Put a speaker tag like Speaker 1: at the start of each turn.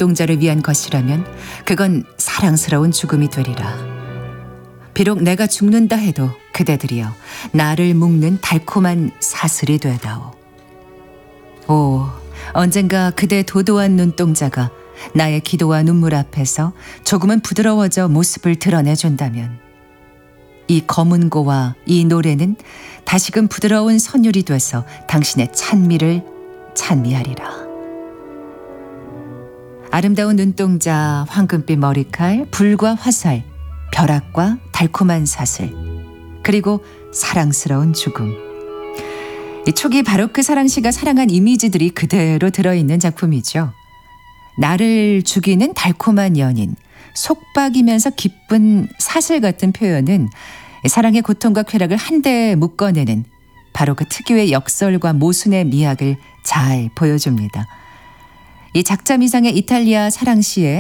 Speaker 1: 눈동자를 위한 것이라면 그건 사랑스러운 죽음이 되리라. 비록 내가 죽는다 해도 그대들이여 나를 묶는 달콤한 사슬이 되다오. 오, 언젠가 그대 도도한 눈동자가 나의 기도와 눈물 앞에서 조금은 부드러워져 모습을 드러내준다면 이 검은고와 이 노래는 다시금 부드러운 선율이 돼서 당신의 찬미를 찬미하리라. 아름다운 눈동자, 황금빛 머리칼, 불과 화살, 벼락과 달콤한 사슬, 그리고 사랑스러운 죽음. 이 초기 바로크 사랑시가 사랑한 이미지들이 그대로 들어있는 작품이죠. 나를 죽이는 달콤한 연인, 속박이면서 기쁜 사슬 같은 표현은 사랑의 고통과 쾌락을 한데 묶어내는 바로 그 특유의 역설과 모순의 미학을 잘 보여줍니다. 이 작자 미상의 이탈리아 사랑시에